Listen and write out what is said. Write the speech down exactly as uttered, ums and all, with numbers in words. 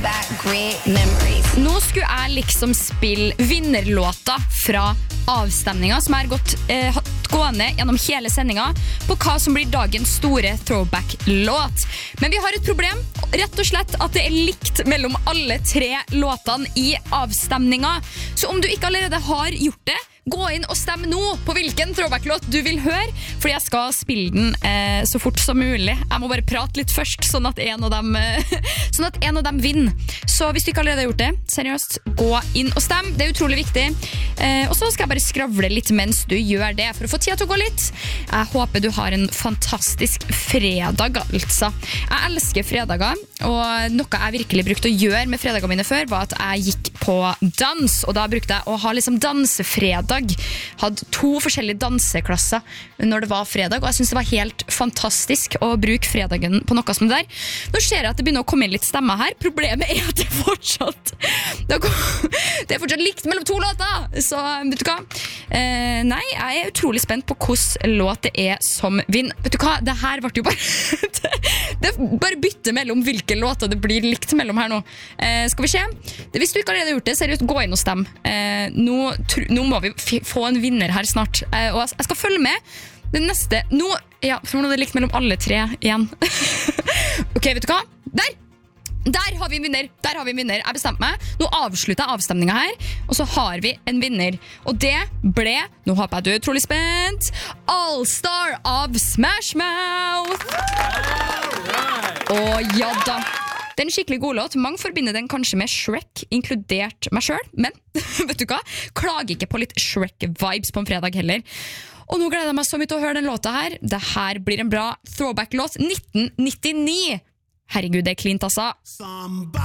back, great memories. Nå skulle jeg liksom spille vinnerlåta fra avstemninga som jeg har gått eh, gående gjennom hele sendinga på hva som blir dagens store throwback-låt. Men vi har et problem, rett og slett at det er likt mellom alle tre låtene i avstemninga. Så om du ikke allerede har gjort det, gå inn og stem nå på hvilken throwback-låt du vil høre, fordi jeg skal spille den eh, så fort som mulig. Jeg må bare prate litt først, sånn at en av dem, eh, sånn at en av dem vinner. Så hvis du ikke allerede har gjort det, seriøst, gå inn og stem. Det er utrolig viktig. Eh, og så skal jeg bare skravle litt mens du gjør det, for å få tida til å gå litt. Jeg håper du har en fantastisk fredag, altså. Jeg elsker fredager, og noe jeg virkelig brukte å gjøre med fredagene mine før, var at jeg gikk på dans, og da brukte jeg å ha liksom dansefredag. Hadde to forskjellige danseklasser når det var fredag, og jeg synes det var helt fantastisk å bruke fredagen på noe som det der. Nå ser jeg at det begynner å komme inn litt stemmer her. Problemet er at det er fortsatt det er fortsatt likt mellom to låter, så vet du hva? Eh, nei, jeg er utrolig spent på hvordan låt det er som vinner. Vet du hva? Det her ble jo bare det, det bare bytte mellom hvilke låter det blir likt mellom her nå. Eh, skal vi se? Det, hvis du ikke allerede har gjort det, seriøst, gå inn og stem. Eh, nå, tro, nå må vi f- få en vinner her snart, eh, og jeg skal følge med. Det neste, nå, ja, så nå er det likt mellom alle tre igjen. Ok, vet du hva? Der! Der har vi en vinner, der har vi en vinner. Jeg bestemte meg, nå avslutter jeg avstemningen her, og så har vi en vinner. Og det ble, nå håper jeg du er utrolig spent, All Star av Smash Mouth! Og ja da, det er en skikkelig god låt. Mange forbinder den kanskje med Shrek, inkludert meg selv, men vet du hva? Klager ikke på litt Shrek-vibes på en fredag heller. Og nå gleder jeg meg så mye til å høre den låta her. Det her blir en bra throwback-låt. nitten nittini! Herregud, det er klint, altså.